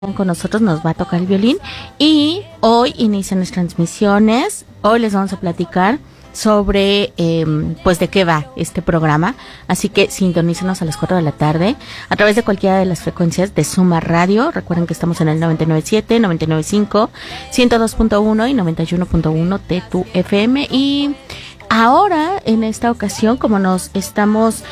con nosotros, nos va a tocar el violín y hoy inician las transmisiones. Hoy les vamos a platicar sobre pues de qué va este programa, así que sintonícenos a las 4 de la tarde a través de cualquiera de las frecuencias de Suma Radio. Recuerden que estamos en el 99.7, 99.5, 102.1 y 91.1 de tu FM. Y ahora, en esta ocasión, como nos estamos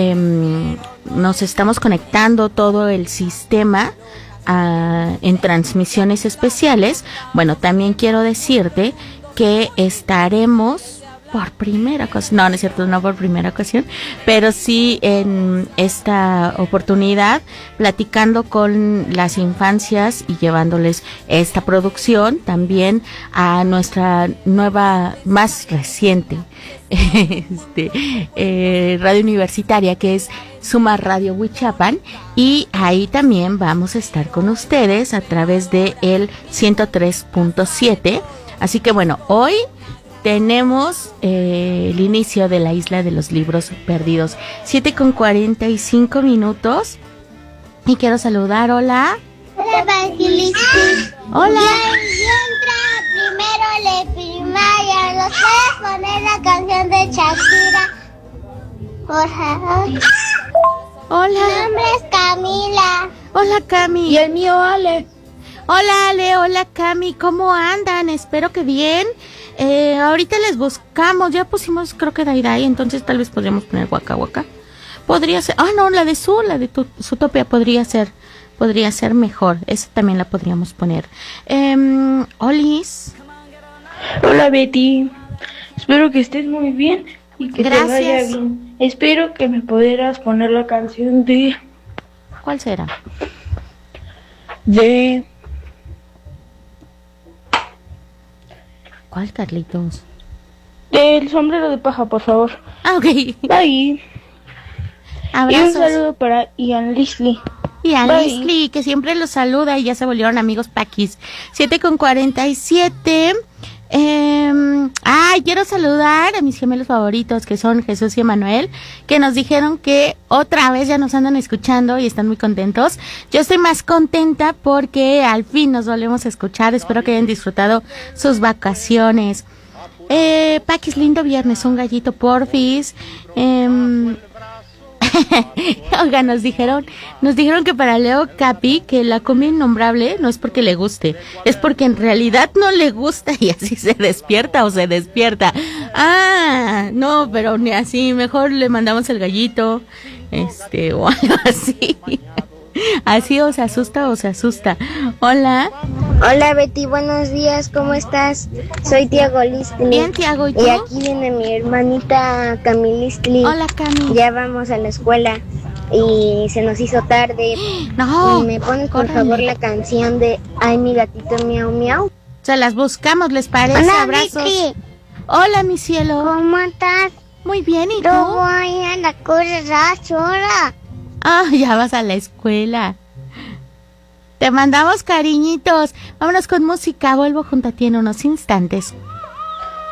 conectando todo el sistema en transmisiones especiales, bueno, también quiero decirte que estaremos por primera ocasión, no es cierto, no por primera ocasión, pero sí en esta oportunidad platicando con las infancias y llevándoles esta producción también a nuestra nueva, más reciente radio universitaria, que es Suma Radio Huichapan, y ahí también vamos a estar con ustedes a través de el 103.7. Así que bueno, hoy tenemos el inicio de la Isla de los Libros Perdidos, 7:45. Y quiero saludar, hola. Hola, Evangelista. Hola. Yo entré primero de primaria. ¿Nos puedes poner la canción de Shakira? Por favor. Hola. Mi nombre es Camila. Hola, Cami. Y el mío, Ale. Hola, Ale. Hola, Cami. ¿Cómo andan? Espero que bien. Ahorita les buscamos. Ya pusimos, creo que Dai, entonces tal vez podríamos poner Waka Waka. Podría ser. Ah, no, la de Zootopia podría ser mejor. Esa también la podríamos poner. Olis. Hola, Betty. Espero que estés muy bien y que Gracias. te vaya bien. Espero que me pudieras poner la canción de... ¿Cuál será? ¿Cuál, Carlitos? Del sombrero de paja, por favor. Ah, ok. Bye. Abrazos. Y un saludo para Ian Leslie. Y a Bye. Leslie, que siempre los saluda y ya se volvieron amigos paquis. 7:47. Quiero saludar a mis gemelos favoritos, que son Jesús y Emanuel, que nos dijeron que otra vez ya nos andan escuchando y están muy contentos. Yo estoy más contenta porque al fin nos volvemos a escuchar. Espero que hayan disfrutado sus vacaciones. Paquis, lindo viernes, un gallito porfis. Oiga, nos dijeron que para Leo Capi, que la comida innombrable no es porque le guste, es porque en realidad no le gusta y así se despierta. Ah, no, pero ni así, mejor le mandamos el gallito, o algo así. Así o se asusta. Hola. Hola, Betty. Buenos días. ¿Cómo estás? Soy Tiago Listli. Bien, Tiago, ¿y tú? Y aquí viene mi hermanita Camilistli. Hola, Cami. Ya vamos a la escuela y se nos hizo tarde. No, ¿Y me pones por córrele. favor la canción de Ay, mi gatito miau miau? Se las buscamos, ¿les parece? Hola, Abrazos. Vicky. Hola, mi cielo. ¿Cómo estás? Muy bien, ¿y tú? Yo voy a la cosa sola. Ah, ya vas a la escuela. Te mandamos cariñitos. Vámonos con música. Vuelvo junto a ti en unos instantes.